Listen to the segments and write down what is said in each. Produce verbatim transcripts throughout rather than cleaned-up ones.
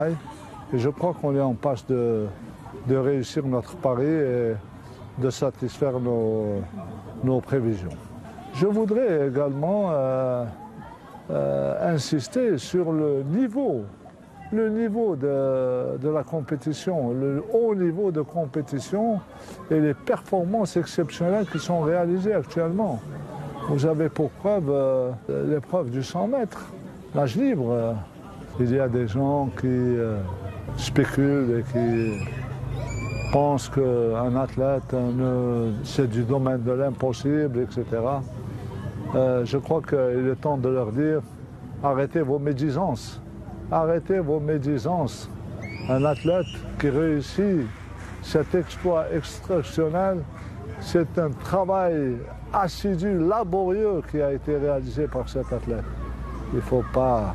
Et je crois qu'on est en passe de, de réussir notre pari et de satisfaire nos, nos prévisions. Je voudrais également euh, euh, insister sur le niveau, le niveau de, de la compétition, le haut niveau de compétition et les performances exceptionnelles qui sont réalisées actuellement. Vous avez pour preuve euh, l'épreuve du cent mètres, nage libre. Euh, il y a des gens qui euh, spéculent et qui pensent qu'un athlète, euh, c'est du domaine de l'impossible, et cetera. Euh, je crois qu'il est temps de leur dire, arrêtez vos médisances, arrêtez vos médisances. Un athlète qui réussit cet exploit exceptionnel, c'est un travail assidu, laborieux qui a été réalisé par cet athlète. Il ne faut pas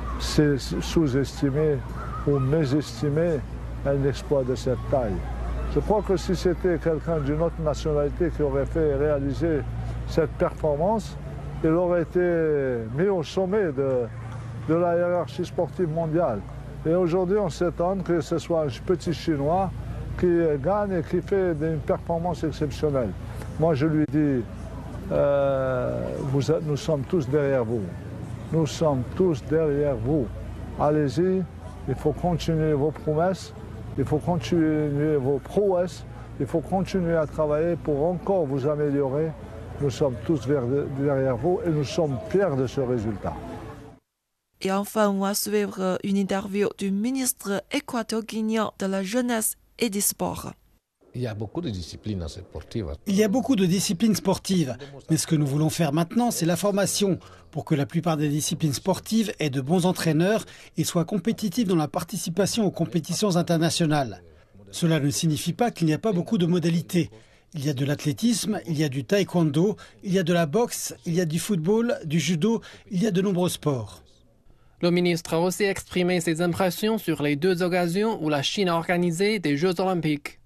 sous-estimer ou mésestimer un exploit de cette taille. Je crois que si c'était quelqu'un d'une autre nationalité qui aurait fait réaliser cette performance, il aurait été mis au sommet de, de la hiérarchie sportive mondiale. Et aujourd'hui, on s'étonne que ce soit un petit Chinois qui gagne et qui fait une performance exceptionnelle. Moi, je lui dis, euh, vous êtes, nous sommes tous derrière vous. Nous sommes tous derrière vous. Allez-y, il faut continuer vos promesses, il faut continuer vos prouesses, il faut continuer à travailler pour encore vous améliorer. Nous sommes tous derrière vous et nous sommes fiers de ce résultat. Et enfin, on va suivre une interview du ministre équateur-guinéen de la jeunesse et des sports. Il y a beaucoup de disciplines sportives. Il y a beaucoup de disciplines sportives, mais ce que nous voulons faire maintenant, c'est la formation pour que la plupart des disciplines sportives aient de bons entraîneurs et soient compétitives dans la participation aux compétitions internationales. Cela ne signifie pas qu'il n'y a pas beaucoup de modalités. Il y a de l'athlétisme, il y a du taekwondo, il y a de la boxe, il y a du football, du judo, il y a de nombreux sports. Le ministre a aussi exprimé ses impressions sur les deux occasions où la Chine a organisé des Jeux olympiques.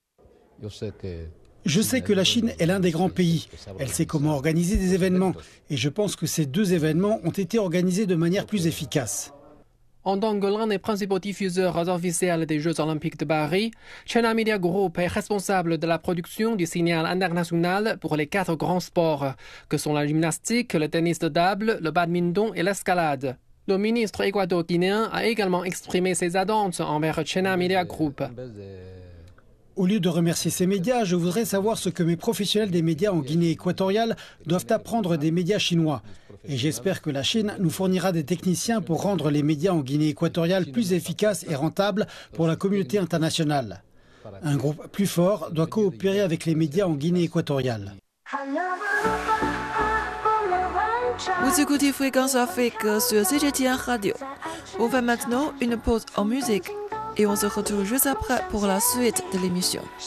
Je sais que la Chine est l'un des grands pays. Elle sait comment organiser des événements. Et je pense que ces deux événements ont été organisés de manière plus efficace. En tant que l'un des principaux diffuseurs officiels des Jeux olympiques de Paris, China Media Group est responsable de la production du signal international pour les quatre grands sports, que sont la gymnastique, le tennis de table, le badminton et l'escalade. Le ministre équateur-guinéen a également exprimé ses attentes envers China Media Group. Au lieu de remercier ces médias, je voudrais savoir ce que mes professionnels des médias en Guinée équatoriale doivent apprendre des médias chinois. Et j'espère que la Chine nous fournira des techniciens pour rendre les médias en Guinée équatoriale plus efficaces et rentables pour la communauté internationale. Un groupe plus fort doit coopérer avec les médias en Guinée équatoriale. Vous écoutez Fréquence Afrique sur C G T N Radio. On fait maintenant une pause en musique et on se retrouve juste après pour la suite de l'émission.